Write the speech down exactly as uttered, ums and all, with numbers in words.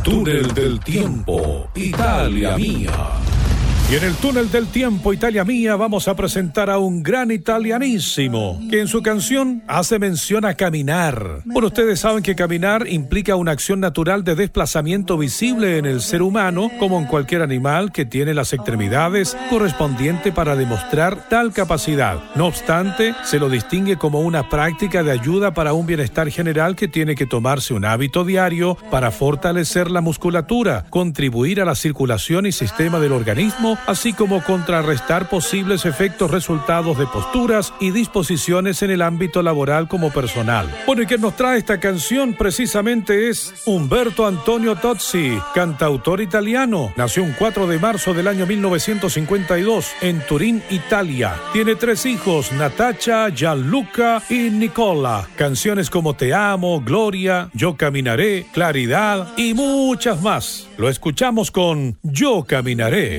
túnel del tiempo, Italia Mía. Y en el túnel del tiempo, Italia Mía, vamos a presentar a un gran italianísimo que en su canción hace mención a caminar. Bueno, ustedes saben que caminar implica una acción natural de desplazamiento visible en el ser humano, como en cualquier animal que tiene las extremidades correspondientes para demostrar tal capacidad. No obstante, se lo distingue como una práctica de ayuda para un bienestar general que tiene que tomarse un hábito diario para fortalecer la musculatura, contribuir a la circulación y sistema del organismo, así como contrarrestar posibles efectos resultados de posturas y disposiciones en el ámbito laboral como personal. Bueno, y quien nos trae esta canción precisamente es Umberto Antonio Tozzi, cantautor italiano. Nació un cuatro de marzo del año mil novecientos cincuenta y dos en Turín, Italia. Tiene tres hijos, Natacha, Gianluca y Nicola. Canciones como Te amo, Gloria, Yo caminaré, Claridad y muchas más. Lo escuchamos con Yo caminaré.